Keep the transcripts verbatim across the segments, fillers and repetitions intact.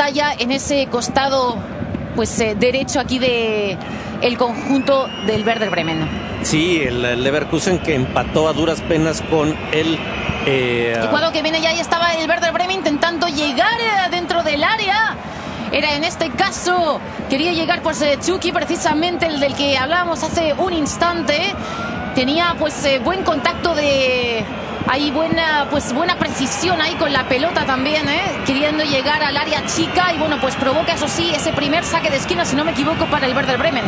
batalla en ese costado pues eh, derecho aquí de el conjunto del Werder Bremen. Sí, el Leverkusen que empató a duras penas con el eh... el cuadro que viene ya, ahí estaba el Werder Bremen intentando llegar eh, dentro del área. Era en este caso, quería llegar pues eh, Chucky, precisamente el del que hablábamos hace un instante. Tenía pues eh, buen contacto de... Hay buena, pues, buena precisión ahí con la pelota también, ¿eh? Queriendo llegar al área chica. Y bueno, pues provoca, eso sí, ese primer saque de esquina, si no me equivoco, para el Werder Bremen.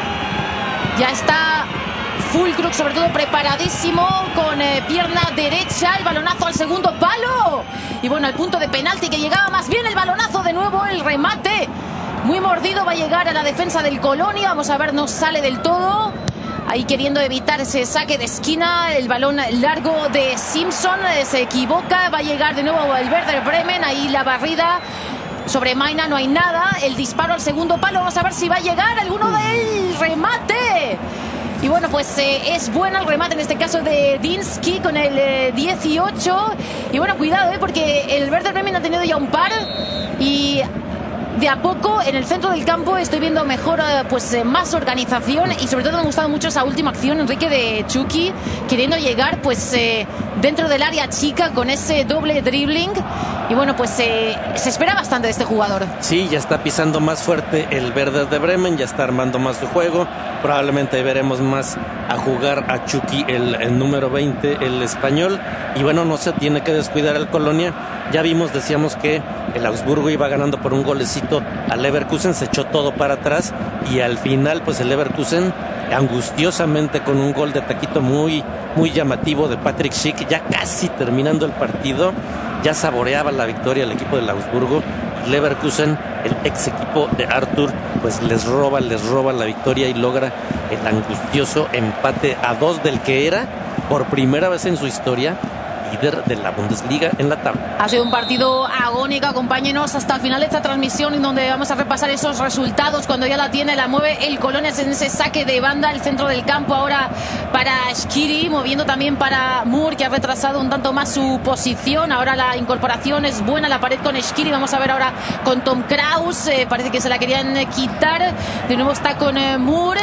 Ya está Füllkrug, sobre todo, preparadísimo, con eh, pierna derecha, el balonazo al segundo palo. Y bueno, el punto de penalti que llegaba más bien el balonazo de nuevo, el remate. Muy mordido, va a llegar a la defensa del Colonia. Vamos a ver, no sale del todo. Ahí queriendo evitar ese saque de esquina, el balón largo de Simpson, se equivoca, va a llegar de nuevo el Werder Bremen, ahí la barrida sobre Maina, no hay nada, el disparo al segundo palo, vamos a ver si va a llegar alguno del remate. Y bueno, pues eh, es bueno el remate en este caso de Dinsky con el eh, dieciocho. Y bueno, cuidado, eh, porque el Werder Bremen ha tenido ya un par y... de a poco en el centro del campo estoy viendo mejor, pues eh, más organización, y sobre todo me ha gustado mucho esa última acción, Enrique, de Chucky, queriendo llegar pues eh, dentro del área chica con ese doble dribbling. Y bueno, pues eh, se espera bastante de este jugador. Sí, ya está pisando más fuerte el Werder de Bremen, ya está armando más su juego. Probablemente veremos más a jugar a Chucky, el, el número veinte, el español. Y bueno, no se tiene que descuidar el Colonia. Ya vimos, decíamos que el Augsburgo iba ganando por un golecito al Leverkusen, se echó todo para atrás y al final pues el Leverkusen angustiosamente con un gol de taquito muy, muy llamativo de Patrick Schick, ya casi terminando el partido, ya saboreaba la victoria el equipo del Augsburgo. Leverkusen, el ex equipo de Arthur, pues les roba, les roba la victoria y logra el angustioso empate a dos del que era por primera vez en su historia líder de la Bundesliga en la tabla. Ha sido un partido agónico, acompáñenos hasta el final de esta transmisión, en donde vamos a repasar esos resultados. Cuando ya la tiene, la mueve el Colonia en ese saque de banda, el centro del campo ahora para Škiri, moviendo también para Moore, que ha retrasado un tanto más su posición. Ahora la incorporación es buena, la pared con Škiri. Vamos a ver ahora con Tom Kraus, eh, parece que se la querían quitar. De nuevo está con eh, Moore.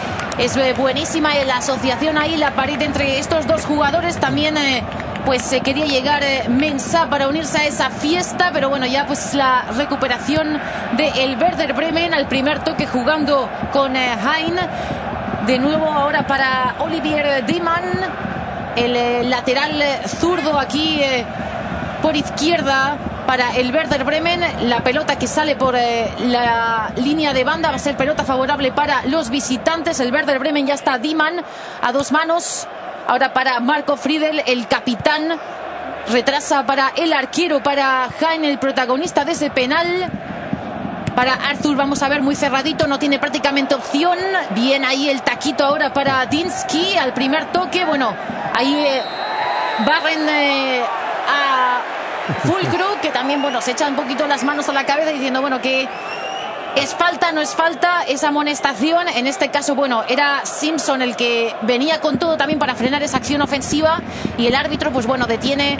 Es eh, buenísima la asociación ahí, la pared entre estos dos jugadores. También eh, pues se eh, quería llegar eh, Mensah para unirse a esa fiesta, pero bueno, ya pues la recuperación del Werder Bremen al primer toque jugando con eh, Hein. De nuevo ahora para Olivier Diemann, el eh, lateral eh, zurdo aquí eh, por izquierda para el Werder Bremen. La pelota que sale por eh, la línea de banda va a ser pelota favorable para los visitantes. El Werder Bremen ya está Diemann a dos manos. Ahora para Marco Friedel, el capitán. Retrasa para el arquero, para Hein, el protagonista de ese penal. Para Arthur, vamos a ver, muy cerradito, no tiene prácticamente opción. Bien ahí el taquito ahora para Dinsky al primer toque. Bueno, ahí eh, barren eh, a Füllkrug, que también, bueno, se echa un poquito las manos a la cabeza diciendo, bueno, que es falta, no es falta, esa amonestación. En este caso, bueno, era Simpson el que venía con todo también para frenar esa acción ofensiva, y el árbitro, pues bueno, detiene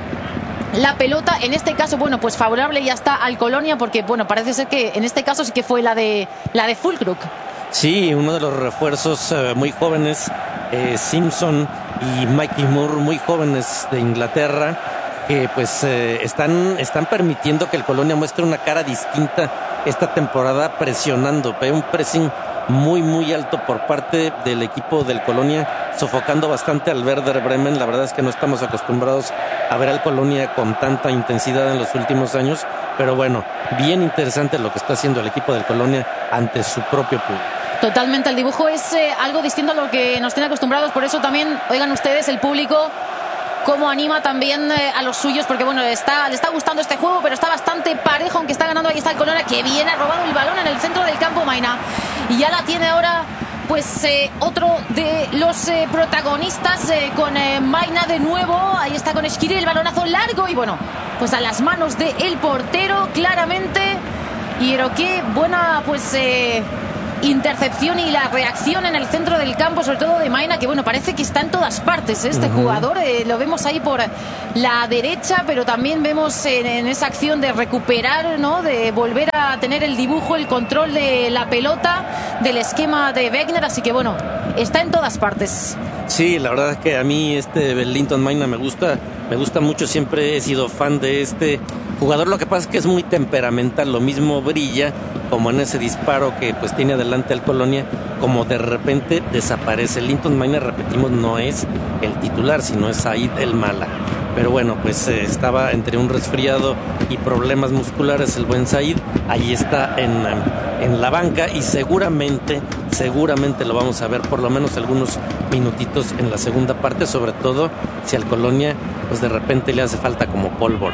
la pelota. En este caso, bueno, pues favorable ya está al Colonia, porque, bueno, parece ser que en este caso sí que fue la de la de Füllkrug. Sí, uno de los refuerzos eh, muy jóvenes, eh, Simpson y Mikey Moore, muy jóvenes de Inglaterra, que pues eh, están, están permitiendo que el Colonia muestre una cara distinta esta temporada, presionando, un pressing muy muy alto por parte del equipo del Colonia, sofocando bastante al Werder Bremen. La verdad es que no estamos acostumbrados a ver al Colonia con tanta intensidad en los últimos años, pero bueno, bien interesante lo que está haciendo el equipo del Colonia ante su propio público. Totalmente, el dibujo es eh, algo distinto a lo que nos tiene acostumbrados, por eso también, oigan ustedes, el público cómo anima también eh, a los suyos, porque bueno, está, le está gustando este juego, pero está bastante parejo, aunque está ganando. Ahí está el Colonia, que bien ha robado el balón en el centro del campo, Maina, y ya la tiene ahora pues eh, otro de los eh, protagonistas, eh, con eh, Maina de nuevo. Ahí está con Škiri, el balonazo largo, y bueno, pues a las manos del portero claramente. Y pero qué buena pues eh, intercepción y la reacción en el centro del campo, sobre todo de Maina, que bueno, parece que está en todas partes este uh-huh. jugador, eh, lo vemos ahí por la derecha, pero también vemos en, en esa acción de recuperar, ¿no? De volver a tener el dibujo, el control de la pelota, del esquema de Wegner, así que bueno, está en todas partes. Sí, la verdad es que a mí este Linton Maina me gusta, me gusta mucho, siempre he sido fan de este jugador, lo que pasa es que es muy temperamental, lo mismo brilla como en ese disparo que pues tiene adelante al Colonia, como de repente desaparece. Linton Maina, repetimos, no es el titular, sino es Said El Mala. Pero bueno, pues eh, estaba entre un resfriado y problemas musculares el buen Said. Ahí está en, en la banca y seguramente, seguramente lo vamos a ver por lo menos algunos minutitos en la segunda parte, sobre todo si al Colonia pues de repente le hace falta como pólvora.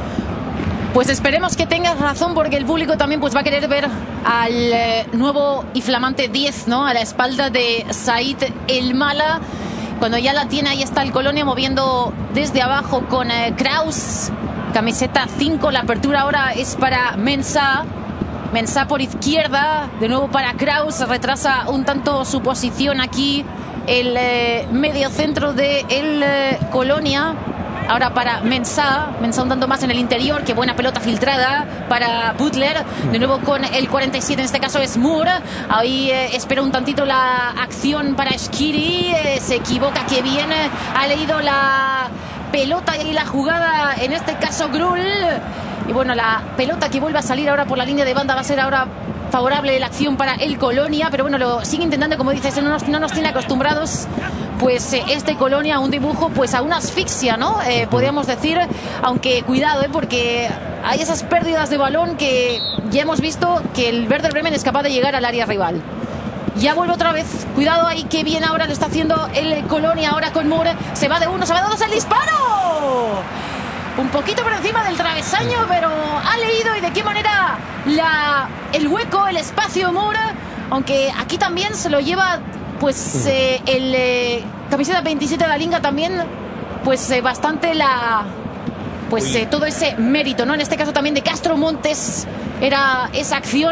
Pues esperemos que tengas razón, porque el público también pues va a querer ver al eh, nuevo y flamante diez, ¿no? A la espalda de Said El Mala. Cuando ya la tiene, ahí está el Colonia moviendo desde abajo con eh, Kraus. Camiseta cinco, la apertura ahora es para Mensah. Mensah por izquierda, de nuevo para Kraus. Retrasa un tanto su posición aquí el eh, medio centro de el eh, Colonia. Ahora para Mensah, Mensah un tanto más en el interior, qué buena pelota filtrada para Butler, de nuevo con el cuarenta y siete, en este caso es Moore, ahí eh, espera un tantito la acción para Shaqiri, eh, se equivoca, que bien eh, ha leído la pelota y la jugada, en este caso Grull, y bueno, la pelota que vuelve a salir ahora por la línea de banda va a ser ahora favorable la acción para el Colonia, pero bueno, lo sigue intentando, como dices, no nos, no nos tiene acostumbrados pues eh, este Colonia a un dibujo, pues a una asfixia, ¿no? Eh, podríamos decir, aunque cuidado, ¿eh? Porque hay esas pérdidas de balón que ya hemos visto que el Werder Bremen es capaz de llegar al área rival. Ya vuelve otra vez, cuidado ahí, que bien ahora lo está haciendo el Colonia, ahora con Moore, se va de uno, se va de dos, el disparo. Un poquito por encima del travesaño, pero ha leído y de qué manera la, el hueco, el espacio Moore, aunque aquí también se lo lleva pues eh, el eh, camiseta veintisiete de la Liga también, pues eh, bastante la pues eh, todo ese mérito, ¿no? En este caso también de Castro Montes era esa acción,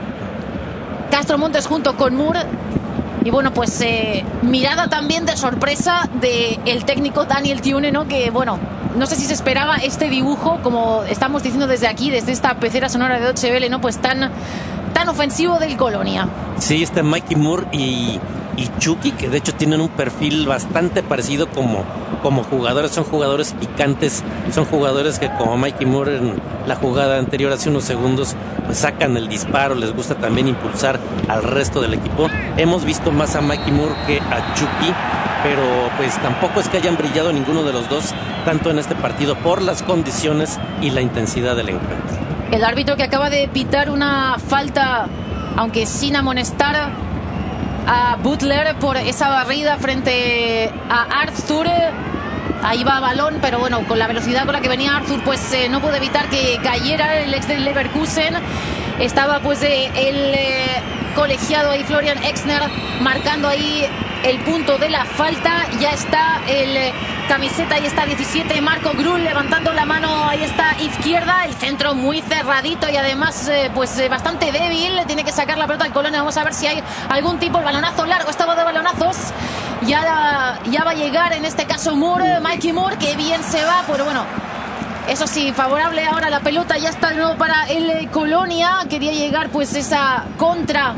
Castro Montes junto con Moore. Y bueno, pues eh, mirada también de sorpresa del técnico Daniel Thune, ¿no? Que bueno, no sé si se esperaba este dibujo, como estamos diciendo desde aquí, desde esta pecera sonora de Deutsche Welle, ¿no? Pues tan, tan ofensivo del Colonia. Sí, está Mikey Moore y, y Chucky, que de hecho tienen un perfil bastante parecido como, como jugadores. Son jugadores picantes, son jugadores que como Mikey Moore en la jugada anterior hace unos segundos, pues sacan el disparo, les gusta también impulsar al resto del equipo. Hemos visto más a Mikey Moore que a Chucky, pero pues tampoco es que hayan brillado ninguno de los dos tanto en este partido por las condiciones y la intensidad del encuentro. El árbitro que acaba de pitar una falta, aunque sin amonestar a Butler por esa barrida frente a Arthur. Ahí va balón, pero bueno, con la velocidad con la que venía Arthur, pues eh, no pudo evitar que cayera el ex del Leverkusen. Estaba pues eh, el eh, colegiado ahí, Florian Exner, marcando ahí el punto de la falta. Ya está el eh, camiseta, ahí está diecisiete, Marco Grull levantando la mano, ahí está izquierda, el centro muy cerradito y además eh, pues eh, bastante débil, tiene que sacar la pelota al Colonia. Vamos a ver si hay algún tipo, el balonazo largo, estaba de balonazos, ya, ya va a llegar en este caso Moore, Mikey Moore, que bien se va, pero bueno, eso sí, favorable ahora la pelota, ya está de nuevo para el eh, Colonia. Quería llegar pues esa contra,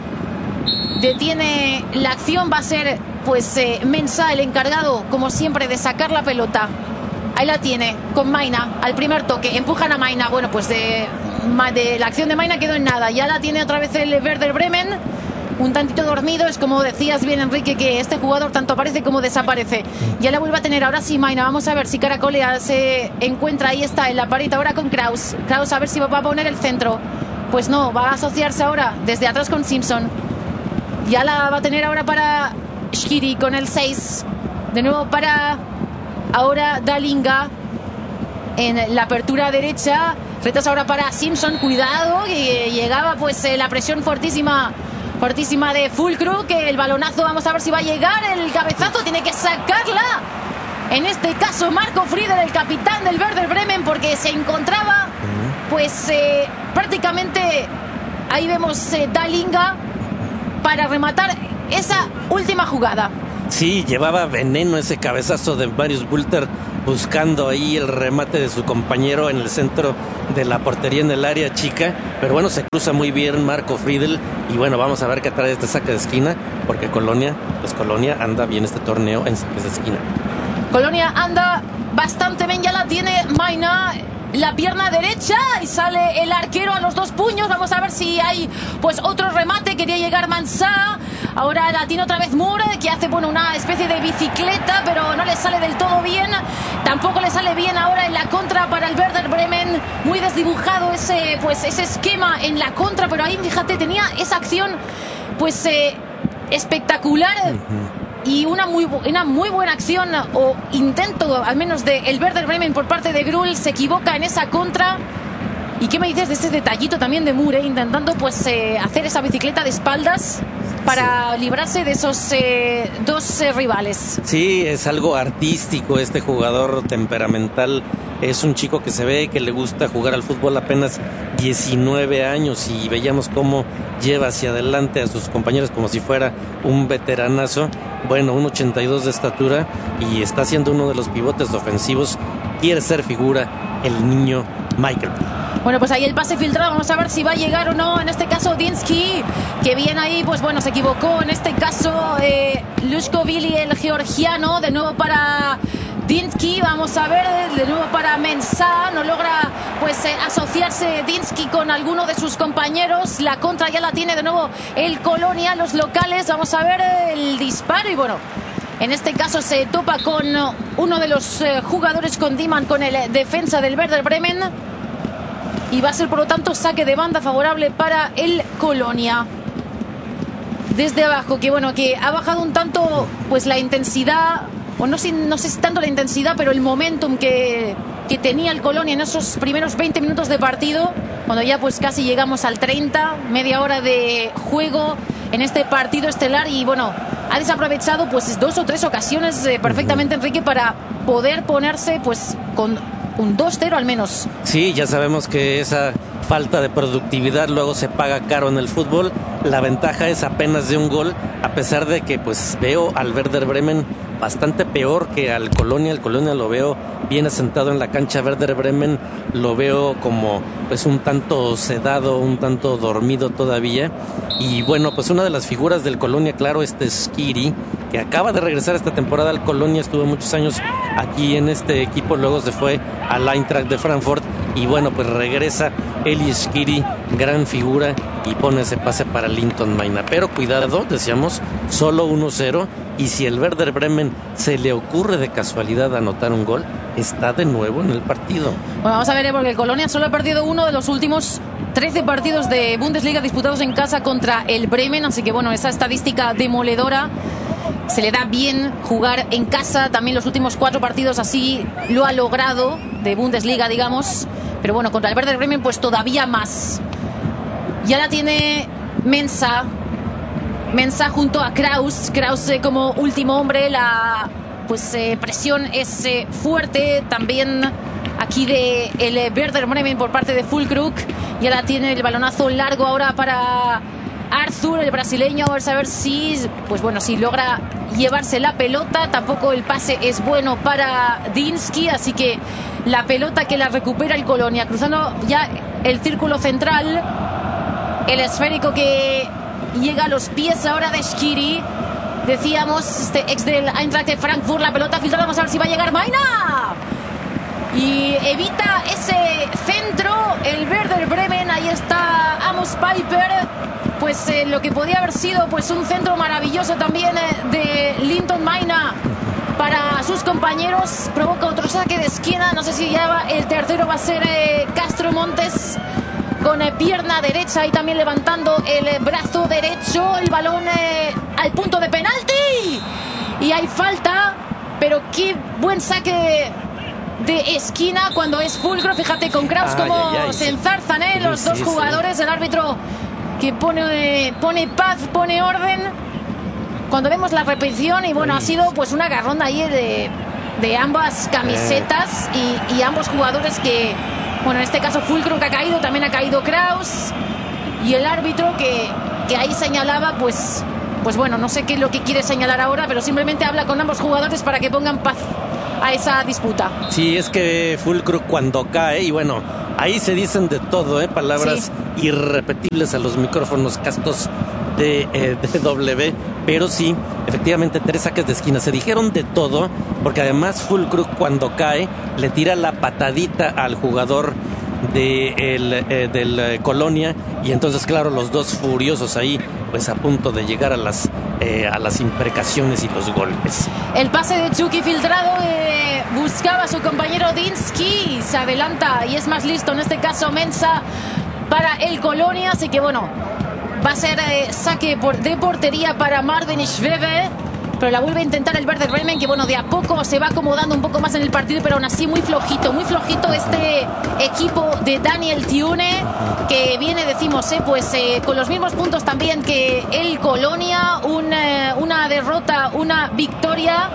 detiene la acción, va a ser pues eh, Mensah el encargado como siempre de sacar la pelota. Ahí la tiene con Maina al primer toque, empujan a Maina, bueno pues de, de la acción de Maina quedó en nada, ya la tiene otra vez el Werder Bremen, un tantito dormido, es como decías bien Enrique, que este jugador tanto aparece como desaparece. Ya la vuelve a tener, ahora sí Maina, vamos a ver si Caracolea se encuentra, ahí está en la pared ahora con Kraus, Kraus a ver si va a poner el centro, pues no, va a asociarse ahora desde atrás con Simpson. Ya la va a tener ahora para Shaqiri con el seis. De nuevo para ahora Dalinga en la apertura derecha. Retas ahora para Simpson. Cuidado, que llegaba pues la presión fortísima, fortísima de Füllkrug. Que el balonazo, vamos a ver si va a llegar. El cabezazo tiene que sacarla. En este caso Marco Friedel, el capitán del Werder Bremen, porque se encontraba pues eh, prácticamente, ahí vemos eh, Dalinga. para rematar esa última jugada. Sí, llevaba veneno ese cabezazo de Marius Bülter, buscando ahí el remate de su compañero en el centro de la portería en el área chica, pero bueno, se cruza muy bien Marco Friedl y bueno, vamos a ver qué trae este saque de esquina, porque Colonia, pues Colonia anda bien este torneo en saques de esquina. Colonia anda bastante bien, ya la tiene Maina, la pierna derecha y sale el arquero a los dos puños. Vamos a ver si hay pues otro remate. Quería llegar Mansá, ahora la tiene otra vez Moore, que hace bueno una especie de bicicleta, pero no le sale del todo bien. Tampoco le sale bien ahora en la contra para el Werder Bremen. Muy desdibujado ese pues ese esquema en la contra, pero ahí fíjate, tenía esa acción pues eh, espectacular. Uh-huh. Y una muy, una muy buena acción o intento al menos de el Werder Bremen por parte de Grul. Se equivoca en esa contra. ¿Y qué me dices de este detallito también de Moore, intentando pues eh, hacer esa bicicleta de espaldas para sí. librarse de esos eh, dos eh, rivales? Sí, es algo artístico este jugador temperamental. Es un chico que se ve que le gusta jugar al fútbol, apenas diecinueve años, y veíamos cómo lleva hacia adelante a sus compañeros como si fuera un veteranazo. Bueno, un ochenta y dos de estatura y está siendo uno de los pivotes ofensivos. Quiere ser figura el niño Michael. Bueno, pues ahí el pase filtrado, vamos a ver si va a llegar o no. En este caso Dinsky, que viene ahí, pues bueno, se equivocó. En este caso eh, Lushkovili, el georgiano, de nuevo para Dinsky, vamos a ver, de nuevo para Mensah. No logra pues eh, asociarse Dinsky con alguno de sus compañeros. La contra ya la tiene de nuevo el Colonia, los locales. Vamos a ver el disparo y bueno, en este caso se topa con uno de los eh, jugadores, con Diman, con el eh, defensa del Werder Bremen. Y va a ser por lo tanto saque de banda favorable para el Colonia. Desde abajo, que bueno, que ha bajado un tanto pues la intensidad, o no sé, no sé si tanto la intensidad, pero el momentum que, que tenía el Colonia en esos primeros veinte minutos de partido, cuando ya pues casi llegamos al treinta, media hora de juego en este partido estelar. Y bueno, ha desaprovechado pues dos o tres ocasiones eh, perfectamente Enrique para poder ponerse pues con un dos cero al menos. Sí, ya sabemos que esa falta de productividad luego se paga caro en el fútbol. La ventaja es apenas de un gol, a pesar de que pues veo al Werder Bremen bastante peor que al Colonia. El Colonia lo veo bien asentado en la cancha, Werder Bremen lo veo como pues un tanto sedado, un tanto dormido todavía. Y bueno, pues una de las figuras del Colonia, claro, este Skiri, que acaba de regresar esta temporada al Colonia, estuvo muchos años aquí en este equipo, luego se fue al Eintracht de Frankfurt y bueno, pues regresa Eli Skiri, gran figura, y pone ese pase para Linton Maina. Pero cuidado, decíamos, solo uno cero, y si el Werder Bremen se le ocurre de casualidad anotar un gol, está de nuevo en el partido. Bueno, vamos a ver, porque el Colonia solo ha perdido uno de los últimos trece partidos de Bundesliga disputados en casa contra el Bremen, así que bueno, esa estadística demoledora. Se le da bien jugar en casa, también los últimos cuatro partidos así lo ha logrado, de Bundesliga, digamos. Pero bueno, contra el Werder Bremen pues todavía más. Ya la tiene Mensah. Mensah junto a Kraus. Kraus eh, como último hombre. La pues eh, presión es eh, fuerte también aquí de el eh, Werder Bremen por parte de Füllkrug. Ya la tiene el balonazo largo ahora para Arthur, el brasileño. Vamos a ver si pues bueno, si logra llevarse la pelota. Tampoco el pase es bueno para Dinsky, así que la pelota que la recupera el Colonia, cruzando ya el círculo central. El esférico que llega a los pies ahora de Skiri. Decíamos, este ex del Eintracht de Frankfurt, la pelota filtrada. Vamos a ver si va a llegar Maina. Y evita ese centro el Werder Bremen. Ahí está Amos Piper. Pues eh, lo que podía haber sido pues un centro maravilloso también eh, de Linton Maina para sus compañeros. Provoca otro saque de esquina. No sé si ya va, el tercero va a ser eh, Castro Montes con eh, pierna derecha y también levantando el eh, brazo derecho. El balón eh, al punto de penalti. Y hay falta. Pero qué buen saque de esquina cuando es Füllkrug. Fíjate con Kraus cómo ay, ay, se enzarzan eh, los sí, dos sí, jugadores. Sí. El árbitro que pone, pone paz, pone orden cuando vemos la repetición. Y bueno, sí. ha sido pues un agarrón ahí de, de ambas camisetas eh. y, y ambos jugadores que, bueno, en este caso Füllkrug ha caído, también ha caído Kraus, y el árbitro que que ahí señalaba, pues, pues bueno, no sé qué es lo que quiere señalar ahora, pero simplemente habla con ambos jugadores para que pongan paz a esa disputa. Sí, es que Füllkrug cuando cae, y bueno, ahí se dicen de todo, ¿eh? Palabras sí. irrepetibles a los micrófonos castos de eh, D W, pero sí, efectivamente, tres saques de esquina. Se dijeron de todo, porque además Füllkrug cuando cae le tira la patadita al jugador de el, eh, del eh, Colonia, y entonces claro, los dos furiosos ahí, pues a punto de llegar a las eh, a las imprecaciones y los golpes. El pase de Chucky filtrado, eh, buscaba a su compañero Dinski, se adelanta y es más listo en este caso Mensah para el Colonia, así que bueno, va a ser eh, saque por, de portería para Marvin Schwebe, pero la vuelve a intentar el Werder Bremen, que bueno, de a poco se va acomodando un poco más en el partido, pero aún así muy flojito, muy flojito este equipo de Daniel Thioune, que viene, decimos, eh, pues eh, con los mismos puntos también que el Colonia, un, eh, una derrota, una victoria.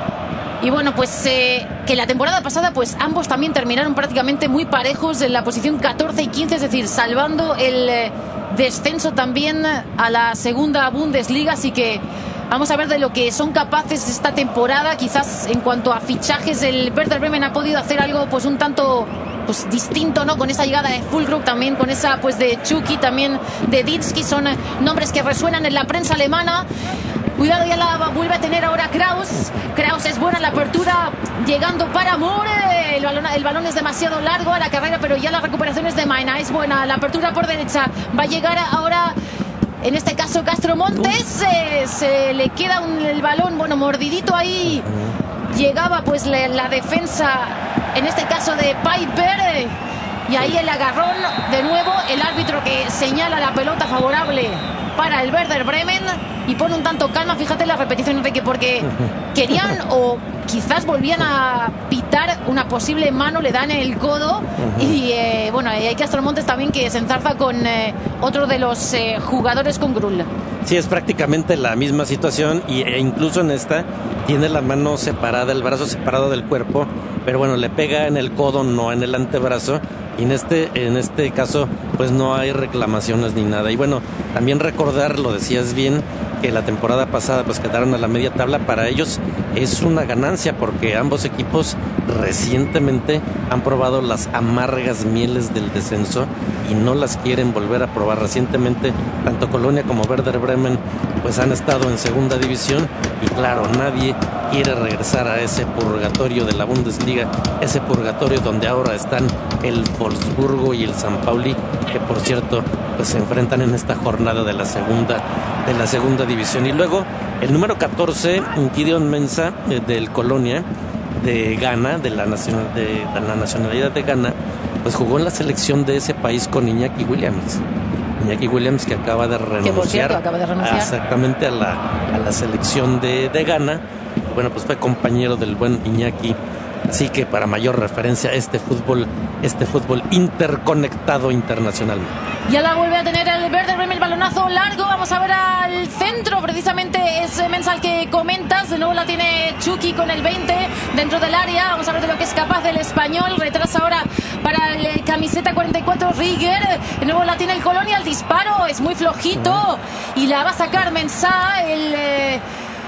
Y bueno, pues eh, que la temporada pasada pues ambos también terminaron prácticamente muy parejos en la posición catorce y quince, es decir, salvando el eh, descenso también a la segunda Bundesliga, así que vamos a ver de lo que son capaces esta temporada. Quizás en cuanto a fichajes, el Werder Bremen ha podido hacer algo pues un tanto pues distinto, ¿no? Con esa llegada de Füllkrug, también con esa pues de Chucky, también de Dinski, son nombres que resuenan en la prensa alemana. Cuidado, ya la vuelve a tener ahora Kraus. Kraus es buena en la apertura, llegando para Moore. El balón, el balón es demasiado largo a la carrera, pero ya la recuperación es de Maina. Es buena la apertura por derecha. Va a llegar ahora, en este caso, Castro Montes. Eh, se le queda un, el balón, bueno, mordidito ahí. Llegaba pues la, la defensa, en este caso de Piper. Eh, y ahí el agarrón, de nuevo, el árbitro que señala la pelota favorable para el Werder Bremen y pone un tanto calma. Fíjate la repetición, Enrique, porque querían o quizás volvían a pitar una posible mano, le dan el codo. Uh-huh. Y eh, bueno, hay Castro Montes también que se enzarza con eh, otro de los eh, jugadores con Grul. Sí, es prácticamente la misma situación, y, e incluso en esta tiene la mano separada, el brazo separado del cuerpo, pero bueno, le pega en el codo, no en el antebrazo. Y en este, en este caso, pues no hay reclamaciones ni nada. Y bueno, también recordar, lo decías bien, que la temporada pasada pues quedaron a la media tabla. Para ellos es una ganancia, porque ambos equipos recientemente han probado las amargas mieles del descenso y no las quieren volver a probar. Recientemente tanto Colonia como Werder Bremen pues han estado en segunda división, y claro, nadie quiere regresar a ese purgatorio de la Bundesliga, ese purgatorio donde ahora están el Wolfsburgo y el San Pauli, que por cierto pues se enfrentan en esta jornada de la segunda de la segunda división. Y luego el número catorce, Gideon Mensah, eh, del Colonia de Ghana, de la, nacional, de, de la nacionalidad de Ghana, pues jugó en la selección de ese país con Iñaki Williams. Iñaki Williams, que acaba de renunciar, que por cierto, acaba de renunciar. A, exactamente a la, a la selección de, de Ghana. Bueno, pues fue compañero del buen Iñaki. Así que para mayor referencia, este fútbol, este fútbol interconectado internacionalmente. Ya la vuelve a tener el Werder Bremen, el balonazo largo. Vamos a ver al centro, precisamente es Mensah el que comentas. De nuevo la tiene Chucky con el veinte dentro del área. Vamos a ver de lo que es capaz el español. Retrasa ahora para el camiseta cuarenta y cuatro, Rieger. De nuevo la tiene el Colonia, el disparo es muy flojito y la va a sacar Mensah. El... Eh...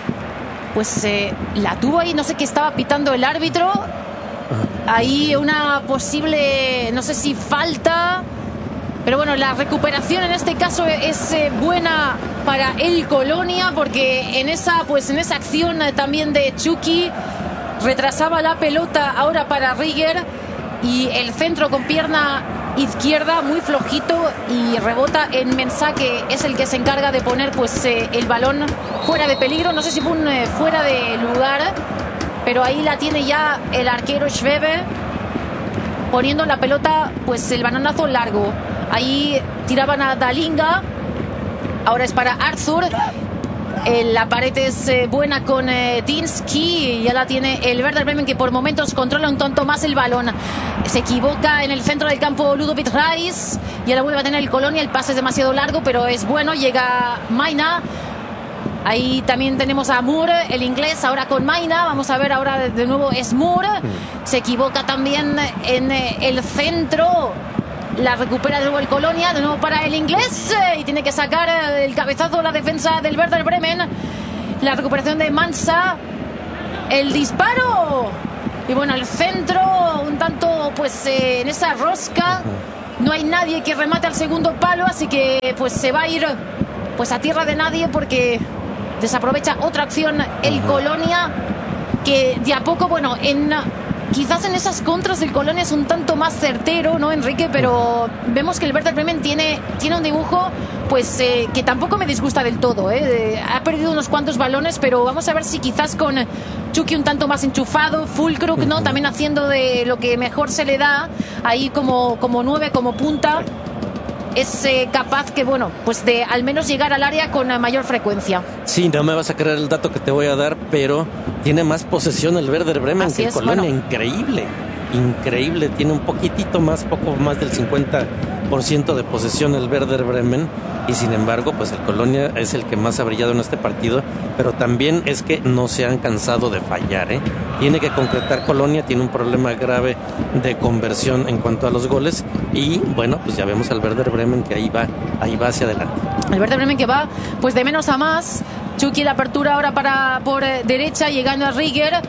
Pues eh, la tuvo ahí, no sé qué estaba pitando el árbitro. Ahí una posible, no sé si falta. Pero bueno, la recuperación en este caso es eh, buena para el Colonia, porque en esa, pues en esa acción eh, también de Chucky retrasaba la pelota ahora para Rieger, y el centro con pierna izquierda muy flojito y rebota en Mensah, que es el que se encarga de poner pues eh, el balón fuera de peligro. No sé si fue un eh, fuera de lugar, pero ahí la tiene ya el arquero Schwebe, poniendo la pelota pues el balonazo largo. Ahí tiraban a Dalinga, ahora es para Arthur. Eh, la pared es eh, buena con eh, Dinski, ya la tiene el Werder Bremen, que por momentos controla un tonto más el balón. Se equivoca en el centro del campo Ludovic Reis, y ahora vuelve a tener el Colonia. El pase es demasiado largo, pero es bueno. Llega Maina. Ahí también tenemos a Moore, el inglés, ahora con Maina. Vamos a ver ahora de, de nuevo es Moore. Se equivoca también en eh, el centro. La recupera de nuevo el Colonia, de nuevo para el inglés, y tiene que sacar el cabezazo la defensa del Werder Bremen. La recuperación de Mansa, el disparo, y bueno, el centro un tanto pues eh, en esa rosca. No hay nadie que remate al segundo palo, así que pues se va a ir pues a tierra de nadie, porque desaprovecha otra acción el Colonia, que de a poco, bueno, en quizás en esas contras el Colonia es un tanto más certero, ¿no, Enrique? Pero vemos que el Werder Bremen tiene, tiene un dibujo pues eh, que tampoco me disgusta del todo, ¿eh? Ha perdido unos cuantos balones, pero vamos a ver si quizás con Chucky un tanto más enchufado, Füllkrug, ¿no? También haciendo de lo que mejor se le da, ahí como, como nueve, como punta, es eh, capaz que, bueno, pues de al menos llegar al área con mayor frecuencia. Sí, no me vas a creer el dato que te voy a dar, pero tiene más posesión el Werder Bremen Así que el es, Colonia. bueno. Increíble, increíble. Tiene un poquitito más, poco más del cincuenta por ciento de posesión el Werder Bremen, y sin embargo, pues el Colonia es el que más ha brillado en este partido, pero también es que no se han cansado de fallar, ¿eh? Tiene que concretar Colonia, tiene un problema grave de conversión en cuanto a los goles, y bueno, pues ya vemos al Werder Bremen que ahí va, ahí va hacia adelante. El Werder Bremen que va pues de menos a más. Chucky la apertura ahora para por eh, derecha, llegando a Rieger.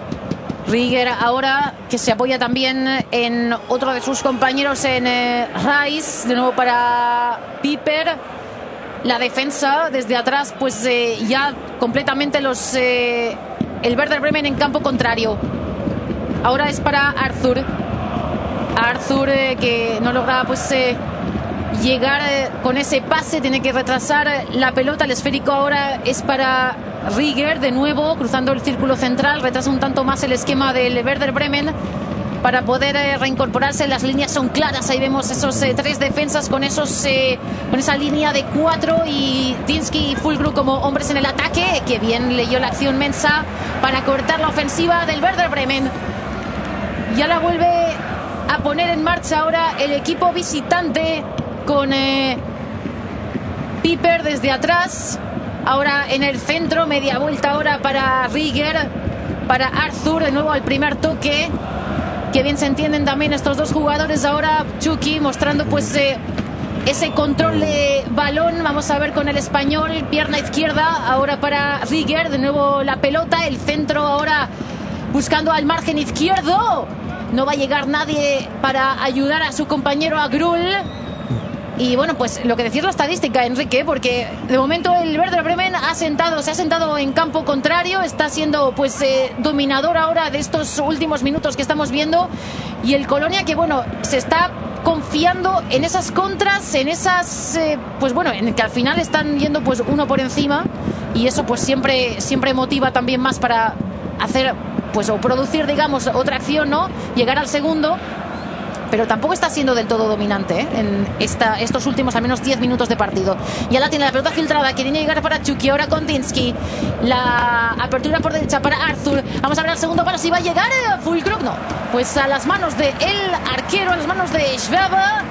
Rieger ahora que se apoya también en otro de sus compañeros, en eh, Rice, de nuevo para Piper. La defensa desde atrás pues eh, ya completamente los eh, el Werder Bremen en campo contrario. Ahora es para Arthur. Arthur eh, que no logra pues eh, llegar eh, con ese pase, tiene que retrasar la pelota. El esférico ahora es para Rieger, de nuevo cruzando el círculo central, retrasa un tanto más el esquema del Werder Bremen para poder eh, reincorporarse. Las líneas son claras, ahí vemos esos eh, tres defensas con esos eh, con esa línea de cuatro, y Dinski y Füllkrug como hombres en el ataque. Que bien leyó la acción Mensa para cortar la ofensiva del Werder Bremen. Ya la vuelve a poner en marcha ahora el equipo visitante con eh, Piper desde atrás. Ahora en el centro, media vuelta ahora para Rieger, para Arthur, de nuevo al primer toque. Que bien se entienden también estos dos jugadores. Ahora Chucky mostrando pues eh, ese control de balón. Vamos a ver con el español, pierna izquierda ahora para Rieger, de nuevo la pelota, el centro ahora buscando al margen izquierdo. No va a llegar nadie para ayudar a su compañero, a Grul. Y bueno, pues lo que decir la estadística, Enrique, porque de momento el Werder Bremen ha sentado, se ha sentado en campo contrario, está siendo pues eh, dominador ahora de estos últimos minutos que estamos viendo, y el Colonia que bueno, se está confiando en esas contras, en esas eh, pues bueno, en que al final están yendo pues uno por encima, y eso pues siempre, siempre motiva también más para hacer pues o producir, digamos, otra acción, ¿no? Llegar al segundo. Pero tampoco está siendo del todo dominante, ¿eh? En esta, estos últimos al menos diez minutos de partido. Ya la tiene la pelota filtrada, que tiene que llegar para Chucky, ahora con Dinski. La apertura por derecha para Arthur. Vamos a ver al segundo palo si va a llegar eh, Füllkrug, no. Pues a las manos del arquero, a las manos de Schwab,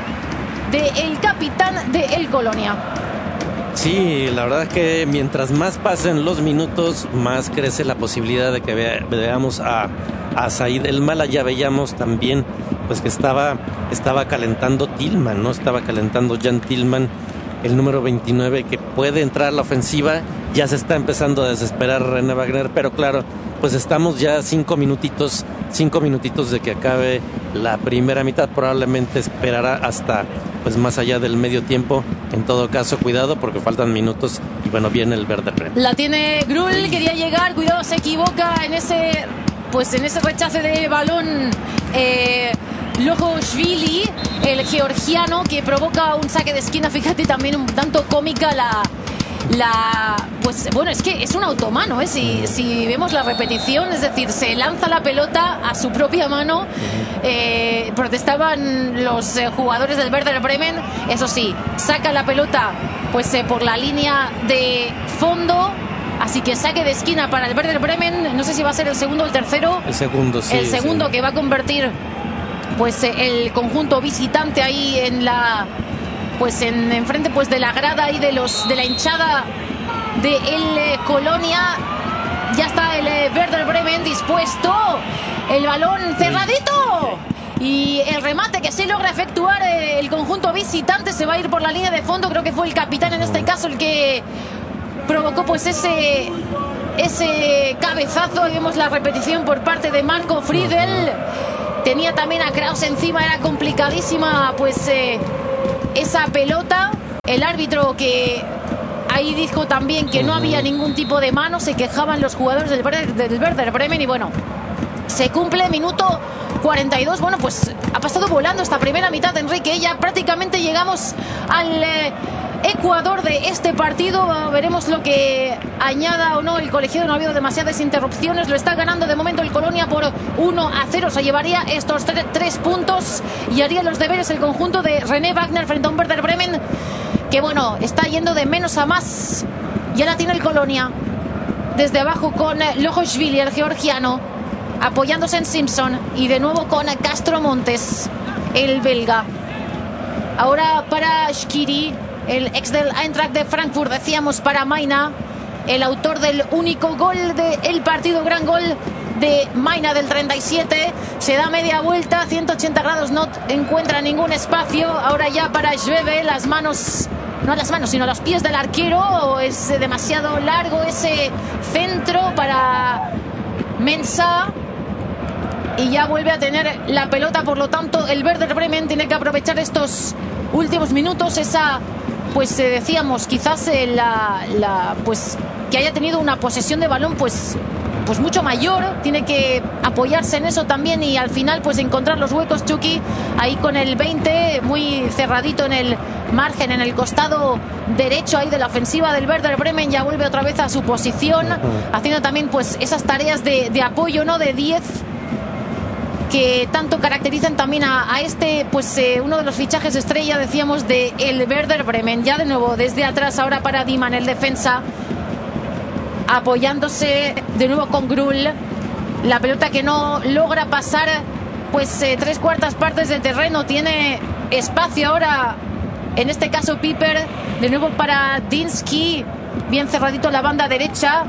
del capitán de el Colonia. Sí, la verdad es que mientras más pasen los minutos, más crece la posibilidad de que vea, veamos a, a Said El Mala. Ya veíamos también pues que estaba, estaba calentando Tillman, ¿no? Estaba calentando Jan Tillman, el número veintinueve, que puede entrar a la ofensiva. Ya se está empezando a desesperar René Wagner, pero claro, pues estamos ya cinco minutitos, cinco minutitos de que acabe la primera mitad. Probablemente esperará hasta pues más allá del medio tiempo. En todo caso, cuidado porque faltan minutos y bueno, viene el Werder Bremen. La tiene Grul, quería llegar, cuidado, se equivoca en ese pues en ese rechace de balón eh, Lojoshvili, el georgiano, que provoca un saque de esquina. Fíjate, también un tanto cómica la la pues bueno, es que es un automano, ¿eh? si, si vemos la repetición, es decir, se lanza la pelota a su propia mano. eh, protestaban los eh, jugadores del Werder Bremen, eso sí, saca la pelota pues eh, por la línea de fondo, así que saque de esquina para el Werder Bremen. No sé si va a ser el segundo o el tercero. El segundo, sí. El segundo, sí, que va a convertir pues eh, el conjunto visitante ahí en la pues en enfrente pues de la grada y de los de la hinchada de el eh, Colonia. Ya está el eh, Werder Bremen dispuesto, el balón cerradito Y el remate que sí logra efectuar el conjunto visitante se va a ir por la línea de fondo. Creo que fue el capitán en este caso el que provocó pues ese, ese cabezazo. Ahí vemos la repetición por parte de Marco Friedel. Tenía también a Kraus encima, era complicadísima pues eh, esa pelota. El árbitro que ahí dijo también que no había ningún tipo de mano. Se quejaban los jugadores del, del Werder Bremen y bueno, se cumple minuto cuarenta y dos. Bueno, pues ha pasado volando esta primera mitad, Enrique. Ya prácticamente llegamos al eh, Ecuador de este partido. Veremos lo que añada o no el colegiado. No ha habido demasiadas interrupciones. Lo está ganando de momento el Colonia por uno a cero. Se llevaría estos tre tres puntos y haría los deberes el conjunto de René Wagner frente a un Werder Bremen que, bueno, está yendo de menos a más. Ya la tiene el Colonia desde abajo con Lojoshvili, el georgiano, apoyándose en Simpson y de nuevo con Castro Montes, el belga. Ahora para Shqiri, el ex del Eintracht de Frankfurt, decíamos para Maina, el autor del único gol del partido, gran gol de Maina del treinta y siete. Se da media vuelta, ciento ochenta grados, no encuentra ningún espacio. Ahora ya para Schwebe, las manos, no las manos, sino los pies del arquero. Es demasiado largo ese centro para Mensah. Y ya vuelve a tener la pelota, por lo tanto el Werder Bremen tiene que aprovechar estos últimos minutos. Esa, pues eh, decíamos, quizás eh, la, la, pues que haya tenido una posesión de balón pues, pues mucho mayor. Tiene que apoyarse en eso también y al final pues encontrar los huecos. Chucky ahí con el veinte, muy cerradito en el margen, en el costado derecho ahí de la ofensiva del Werder Bremen. Ya vuelve otra vez a su posición, haciendo también pues esas tareas de, de apoyo, ¿no? De diez, que tanto caracterizan también a, a este, pues eh, uno de los fichajes estrella, decíamos, de el Werder Bremen. Ya de nuevo desde atrás ahora para Diman, el defensa, apoyándose de nuevo con Grul. La pelota que no logra pasar pues eh, tres cuartas partes de terreno. Tiene espacio ahora, en este caso Piper, de nuevo para Dinsky, bien cerradito la banda derecha.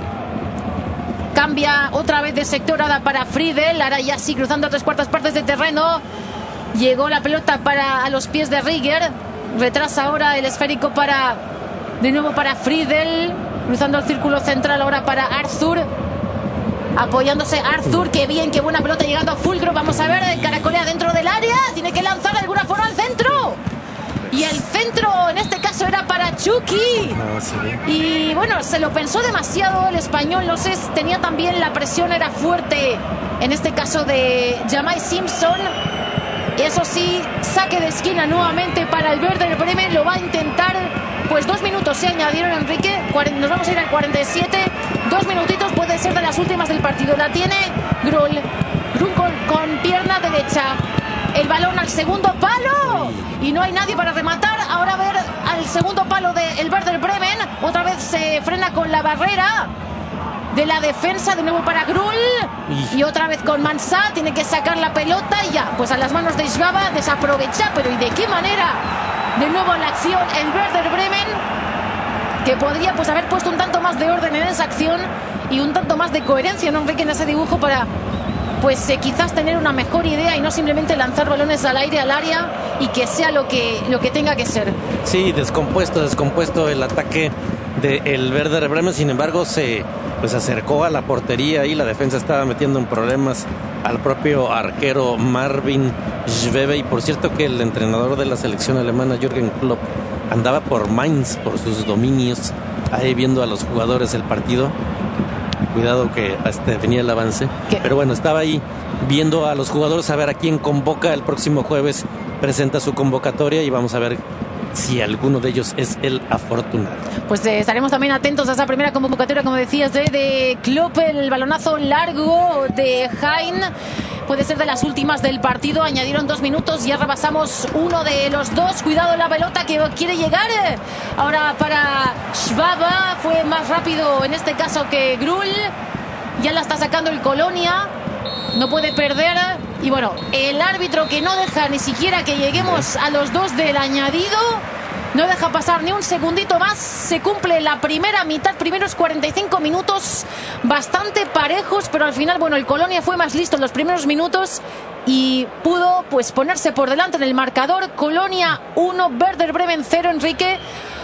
Cambia otra vez de sector ahora para Friedel. Ahora ya sí cruzando tres cuartas partes de terreno. Llegó la pelota para a los pies de Rieger. Retrasa ahora el esférico para de nuevo para Friedel. Cruzando el círculo central ahora para Arthur. Apoyándose Arthur. Qué bien, qué buena pelota llegando a Fulcro. Vamos a ver, caracolea dentro del área. Tiene que lanzar de alguna forma al centro. Y el centro en este caso era para Chucky. No, sí. Y bueno, se lo pensó demasiado el español. No sé, tenía también la presión, era fuerte en este caso de Jamai Simpson. Eso sí, saque de esquina nuevamente para el Werder Bremen. Lo va a intentar. Pues dos minutos se añadieron, Enrique. Nos vamos a ir al cuarenta y siete. Dos minutitos, puede ser de las últimas del partido. La tiene Grul. Grul con, con pierna derecha. El balón al segundo palo y no hay nadie para rematar. Ahora a ver al segundo palo del Werder Bremen. Otra vez se frena con la barrera de la defensa, de nuevo para Grul. Y otra vez con Mensah. Tiene que sacar la pelota y ya, pues a las manos de Schwaba, desaprovecha. Pero ¿y de qué manera? De nuevo en la acción el Werder Bremen, que podría pues haber puesto un tanto más de orden en esa acción y un tanto más de coherencia, ¿no, Enrique, en ese dibujo, para pues eh, quizás tener una mejor idea y no simplemente lanzar balones al aire, al área, y que sea lo que, lo que tenga que ser. Sí, descompuesto, descompuesto el ataque del Werder Bremen. Sin embargo, se pues acercó a la portería y la defensa estaba metiendo en problemas al propio arquero Marvin Schwebe. Y por cierto que el entrenador de la selección alemana, Jürgen Klopp, andaba por Mainz, por sus dominios, ahí viendo a los jugadores el partido. Cuidado que hasta tenía el avance. ¿Qué? Pero bueno, estaba ahí viendo a los jugadores, a ver a quién convoca. El próximo jueves presenta su convocatoria y vamos a ver si alguno de ellos es el afortunado. Pues eh, estaremos también atentos a esa primera convocatoria, como decías, de, de Klopp. El balonazo largo de Hein puede ser de las últimas del partido. Añadieron dos minutos, ya rebasamos uno de los dos. Cuidado la pelota que quiere llegar. Ahora para Schwaba, fue más rápido en este caso que Grul. Ya la está sacando el Colonia. No puede perder. Y bueno, el árbitro que no deja ni siquiera que lleguemos a los dos del añadido. no deja pasar ni un segundito más. Se cumple la primera mitad, primeros cuarenta y cinco minutos bastante parejos, pero al final, bueno, el Colonia fue más listo en los primeros minutos y pudo pues ponerse por delante en el marcador. Colonia uno, Werder Bremen cero. Enrique,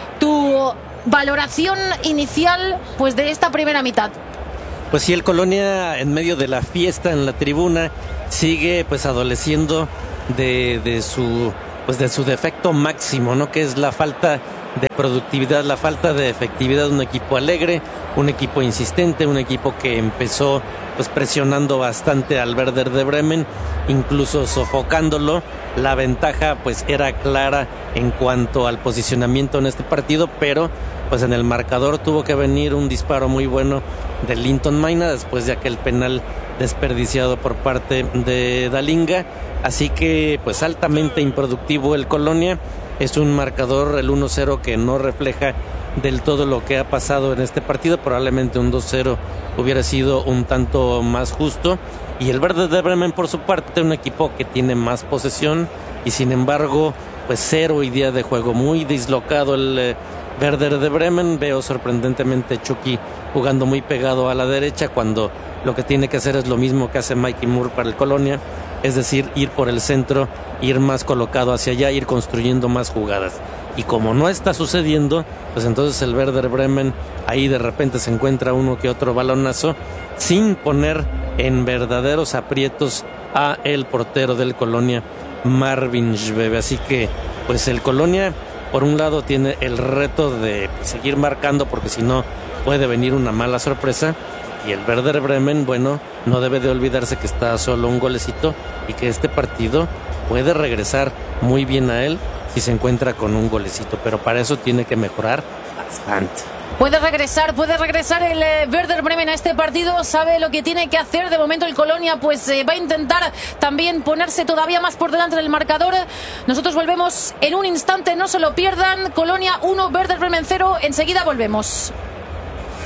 tu valoración inicial pues de esta primera mitad. Pues sí, el Colonia en medio de la fiesta en la tribuna sigue pues adoleciendo de, de su pues de su defecto máximo, ¿no? Que es la falta de productividad, la falta de efectividad de un equipo alegre, un equipo insistente, un equipo que empezó pues presionando bastante al Werder de Bremen, incluso sofocándolo. La ventaja pues era clara en cuanto al posicionamiento en este partido, pero pues en el marcador tuvo que venir un disparo muy bueno de Linton Maina después de aquel penal desperdiciado por parte de Dalinga. Así que pues altamente improductivo el Colonia. Es un marcador, el uno cero, que no refleja del todo lo que ha pasado en este partido. Probablemente un dos cero hubiera sido un tanto más justo. Y el Werder de Bremen, por su parte, un equipo que tiene más posesión y sin embargo pues cero idea de juego, muy dislocado el eh, Werder de Bremen. Veo sorprendentemente Chucky jugando muy pegado a la derecha cuando lo que tiene que hacer es lo mismo que hace Mikey Moore para el Colonia, es decir, ir por el centro, ir más colocado hacia allá, ir construyendo más jugadas. Y como no está sucediendo, pues entonces el Werder Bremen ahí de repente se encuentra uno que otro balonazo sin poner en verdaderos aprietos a el portero del Colonia, Marvin Schwebe. Así que pues el Colonia por un lado tiene el reto de seguir marcando, porque si no puede venir una mala sorpresa. Y el Werder Bremen, bueno, no debe de olvidarse que está solo un golecito y que este partido puede regresar muy bien a él si se encuentra con un golecito, pero para eso tiene que mejorar bastante. Puede regresar, puede regresar el eh, Werder Bremen a este partido, sabe lo que tiene que hacer. De momento el Colonia pues eh, va a intentar también ponerse todavía más por delante del marcador. Nosotros volvemos en un instante, no se lo pierdan. Colonia uno, Werder Bremen cero, enseguida volvemos.